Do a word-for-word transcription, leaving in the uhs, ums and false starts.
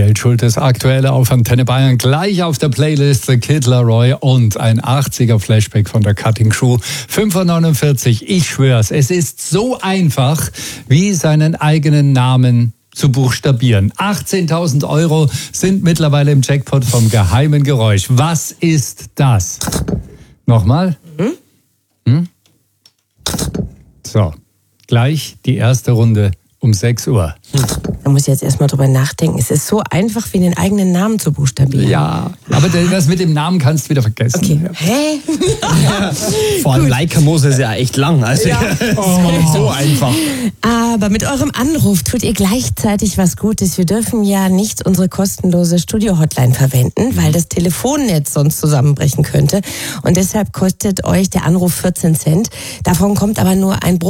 Geldschuld. Das Aktuelle auf Antenne Bayern. Gleich auf der Playlist The Kid Laroi und ein achtziger Flashback von der Cutting Crew. fünf Uhr neunundvierzig. Ich schwör's, es ist so einfach, wie seinen eigenen Namen zu buchstabieren. achtzehntausend Euro sind mittlerweile im Jackpot vom geheimen Geräusch. Was ist das? Nochmal? Hm? Hm? So, gleich die erste Runde um sechs Uhr. Hm. Da muss ich jetzt erstmal drüber nachdenken. Es ist so einfach, wie den eigenen Namen zu buchstabieren. Ja, aber das mit dem Namen kannst du wieder vergessen. Okay. Ja. Hä? Ja. Vor allem Leica-Mose ist ja echt lang. Also ja. Oh. Nicht so einfach. Aber mit eurem Anruf tut ihr gleichzeitig was Gutes. Wir dürfen ja nicht unsere kostenlose Studio-Hotline verwenden, weil das Telefonnetz sonst zusammenbrechen könnte. Und deshalb kostet euch der Anruf vierzehn Cent. Davon kommt aber nur ein Bruchteil